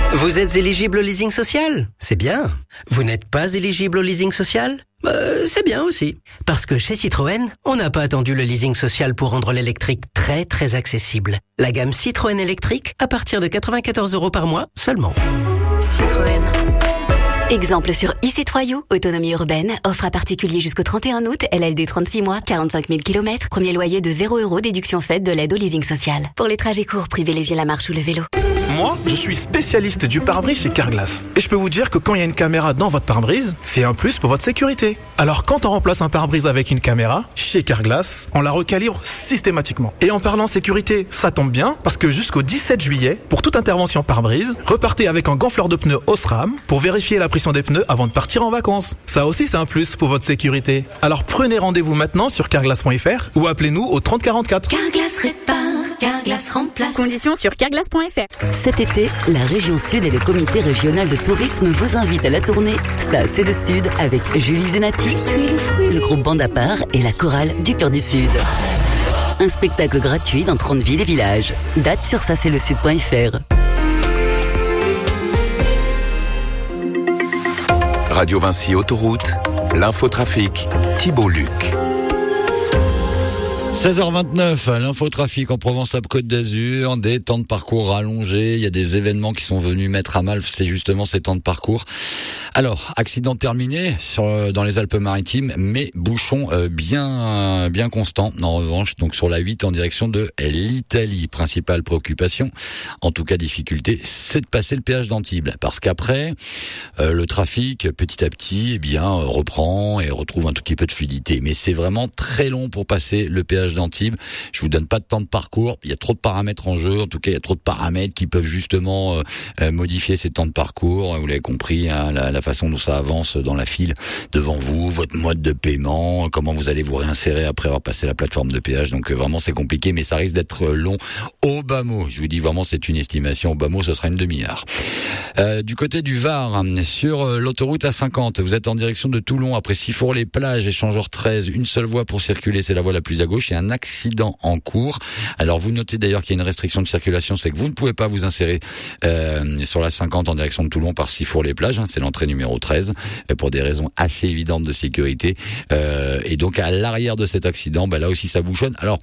Vous êtes éligible au leasing social? C'est bien. Vous n'êtes pas éligible au leasing social? C'est bien aussi. Parce que chez Citroën, on n'a pas attendu le leasing social pour rendre l'électrique très très accessible. La gamme Citroën électrique à partir de 94 € par mois seulement. Citroën. Exemple sur e-C3 U, autonomie urbaine, offre à particulier jusqu'au 31 août, LLD 36 mois, 45 000 km, premier loyer de 0 €, déduction faite de l'aide au leasing social. Pour les trajets courts, privilégiez la marche ou le vélo. Moi, je suis spécialiste du pare-brise chez Carglass. Et je peux vous dire que quand il y a une caméra dans votre pare-brise, c'est un plus pour votre sécurité. Alors quand on remplace un pare-brise avec une caméra, chez Carglass, on la recalibre systématiquement. Et en parlant sécurité, ça tombe bien, parce que jusqu'au 17 juillet, pour toute intervention pare-brise, repartez avec un gonfleur de pneus Osram pour vérifier la pression des pneus avant de partir en vacances. Ça aussi, c'est un plus pour votre sécurité. Alors prenez rendez-vous maintenant sur carglass.fr ou appelez-nous au 30 44. Carglass répare, Carglass remplace. Conditions sur carglass.fr. Cet été, la région Sud et le comité régional de tourisme vous invitent à la tournée Ça c'est le Sud avec Julie Zenati, le groupe Bande à part et la chorale du Cœur du Sud. Un spectacle gratuit dans 30 villes et villages. Date sur ça-c'est-le-sud.fr. Radio Vinci Autoroute, l'infotrafic, Thibault Luc. 16h29, l'infotrafic en Provence-Alpes-Côte d'Azur, des temps de parcours rallongés, il y a des événements qui sont venus mettre à mal, c'est justement ces temps de parcours. Alors, accident terminé dans les Alpes-Maritimes, mais bouchon bien constant. En revanche, donc sur la 8 en direction de l'Italie, principale préoccupation, en tout cas difficulté, c'est de passer le péage d'Antibes, parce qu'après le trafic petit à petit reprend et retrouve un tout petit peu de fluidité, mais c'est vraiment très long pour passer le péage d'Antibes. Je vous donne pas de temps de parcours, il y a trop de paramètres en jeu, en tout cas il y a trop de paramètres qui peuvent justement modifier ces temps de parcours. Vous l'avez compris, hein, la façon dont ça avance dans la file devant vous, votre mode de paiement, comment vous allez vous réinsérer après avoir passé la plateforme de péage. Donc vraiment c'est compliqué, mais ça risque d'être long au bas mot. Je vous dis vraiment, c'est une estimation, au bas mot ce sera une demi-heure. Du côté du Var, sur l'autoroute A50, vous êtes en direction de Toulon après Sifour-les-Plages, échangeur 13, une seule voie pour circuler, c'est la voie la plus à gauche. Il y a un accident en cours. Alors vous notez d'ailleurs qu'il y a une restriction de circulation, c'est que vous ne pouvez pas vous insérer sur la 50 en direction de Toulon par Sifour-les-Plages, hein, c'est l'entrée numéro 13, pour des raisons assez évidentes de sécurité. Et donc à l'arrière de cet accident, là aussi ça bouchonne. Alors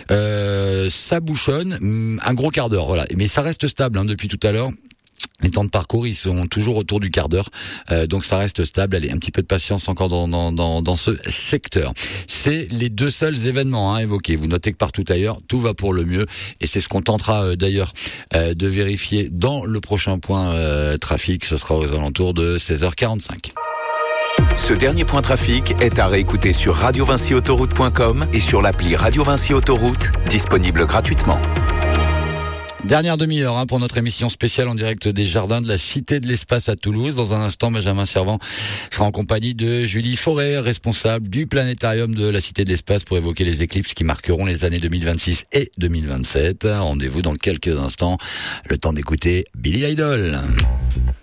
ça bouchonne un gros quart d'heure, voilà. Mais ça reste stable depuis tout à l'heure. Les temps de parcours, ils sont toujours autour du quart d'heure, donc ça reste stable. Allez, un petit peu de patience encore dans ce secteur. C'est les deux seuls événements évoqués. Vous notez que partout ailleurs, tout va pour le mieux, et c'est ce qu'on tentera d'ailleurs de vérifier dans le prochain point trafic. Ce sera aux alentours de 16h45. Ce dernier point trafic est à réécouter sur radiovinciautoroute.com et sur l'appli Radio Vinci Autoroute, disponible gratuitement. Dernière demi-heure pour notre émission spéciale en direct des jardins de la Cité de l'Espace à Toulouse. Dans un instant, Benjamin Servant sera en compagnie de Julie Forêt, responsable du planétarium de la Cité de l'Espace, pour évoquer les éclipses qui marqueront les années 2026 et 2027. Rendez-vous dans quelques instants. Le temps d'écouter Billy Idol.